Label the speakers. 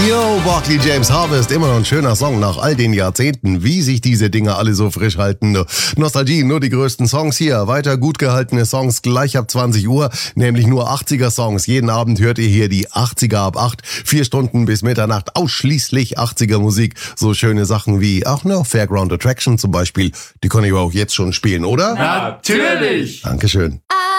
Speaker 1: Yo, Barclay James Harvest, immer noch ein schöner Song nach all den Jahrzehnten, wie sich diese Dinge alle so frisch halten. Nostalgie, nur die größten Songs hier, weiter gut gehaltene Songs gleich ab 20 Uhr, nämlich nur 80er Songs. Jeden Abend hört ihr hier die 80er ab 8, 4 Stunden bis Mitternacht, ausschließlich 80er Musik. So schöne Sachen wie, Fairground Attraction zum Beispiel, die kann ich auch jetzt schon spielen, oder?
Speaker 2: Natürlich!
Speaker 1: Dankeschön.